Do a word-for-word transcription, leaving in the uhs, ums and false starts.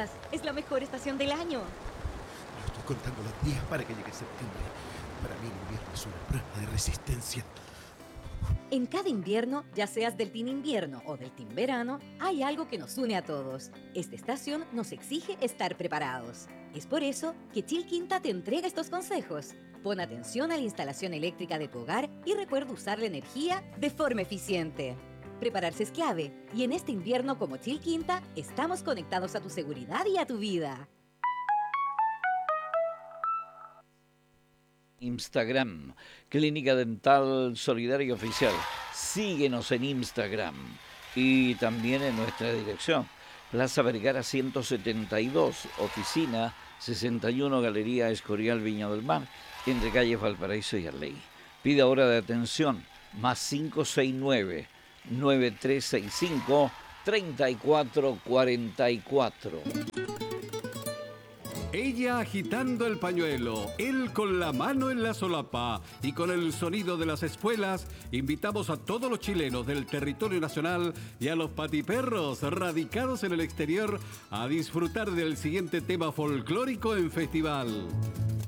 días. Es la mejor estación del año. Yo estoy contando los días para que llegue septiembre. Para mí el invierno es una prueba de resistencia. En cada invierno, ya seas del team invierno o del team verano, hay algo que nos une a todos. Esta estación nos exige estar preparados. Es por eso que Chil Quinta te entrega estos consejos. Pon atención a la instalación eléctrica de tu hogar y recuerda usar la energía de forma eficiente. Prepararse es clave, y en este invierno como Chil Quinta, estamos conectados a tu seguridad y a tu vida. Instagram, Clínica Dental Solidaria Oficial. Síguenos en Instagram y también en nuestra dirección. Plaza Vergara ciento setenta y dos, oficina sesenta y uno, Galería Escorial, Viña del Mar, entre calles Valparaíso y Arley. Pide ahora de atención, más cinco seis nueve, nueve tres seis cinco, tres cuatro cuatro cuatro. Ella agitando el pañuelo, él con la mano en la solapa y con el sonido de las espuelas, invitamos a todos los chilenos del territorio nacional y a los patiperros radicados en el exterior a disfrutar del siguiente tema folclórico en festival.